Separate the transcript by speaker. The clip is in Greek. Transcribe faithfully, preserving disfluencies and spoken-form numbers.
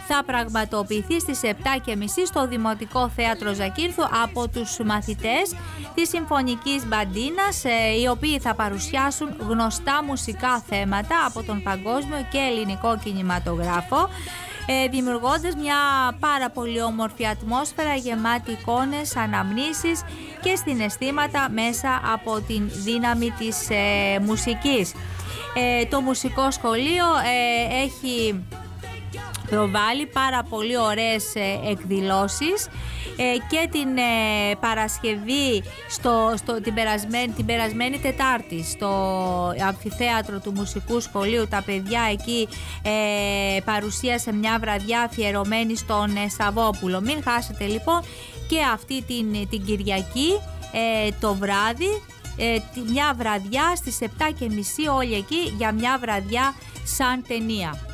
Speaker 1: θα πραγματοποιηθεί στις επτά και μισή στο Δημοτικό Θέατρο Ζακύρθου από τους μαθητές της Συμφωνικής Μπαντίνας, οι οποίοι θα παρουσιάσουν γνωστά μουσικά θέματα από τον παγκόσμιο και ελληνικό κινηματογράφο, δημιουργώντας μια πάρα πολύ όμορφη ατμόσφαιρα γεμάτη εικόνες, αναμνήσεις και συναισθήματα μέσα από την δύναμη της ε, μουσικής. Ε, το μουσικό σχολείο ε, έχει προβάλλει πάρα πολύ ωραίες ε, εκδηλώσεις ε, και την ε, Παρασκευή στο, στο, την, περασμένη, την περασμένη Τετάρτη στο αμφιθέατρο του Μουσικού Σχολείου τα παιδιά εκεί ε, παρουσίασε μια βραδιά αφιερωμένη στον ε, Σαββόπουλο. Μην χάσετε λοιπόν και αυτή την, την Κυριακή ε, το βράδυ, ε, μια βραδιά στις επτά και μισή όλοι εκεί για μια βραδιά σαν ταινία.